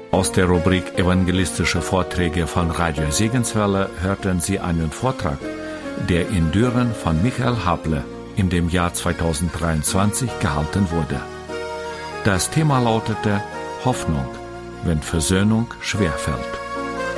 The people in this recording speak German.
Aus der Rubrik Evangelistische Vorträge von Radio Segenswelle hörten Sie einen Vortrag, der in Düren von Michael Hable in dem Jahr 2023 gehalten wurde. Das Thema lautete Hoffnung, wenn Versöhnung schwerfällt.